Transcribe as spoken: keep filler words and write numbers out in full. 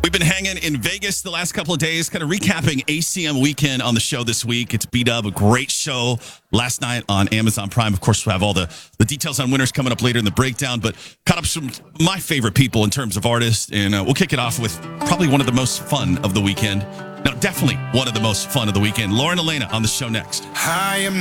We've been hanging in Vegas the last couple of days, kind of recapping A C M weekend on the show this week. It's B-Dub, a great show last night on Amazon Prime. Of course, we'll have all the, the details on winners coming up later in the breakdown, but caught up some my favorite people in terms of artists, and uh, we'll kick it off with probably one of the most fun of the weekend. No, definitely one of the most fun of the weekend. Lauren Elena on the show next. I am